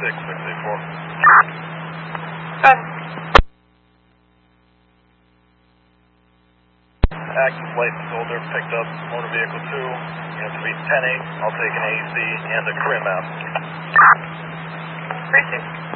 684. Good. Active license holder picked up motor vehicle 2. Unit to be 10-8. I'll take an AC and a crim out. Precinct.